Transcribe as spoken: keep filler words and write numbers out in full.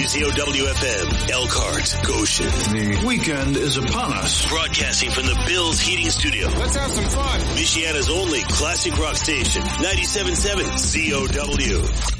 Z O W F M, Elkhart, Goshen. The weekend is upon us. Broadcasting from the Bills Heating Studio. Let's have some fun. Michiana's only classic rock station, ninety-seven point seven Z O W.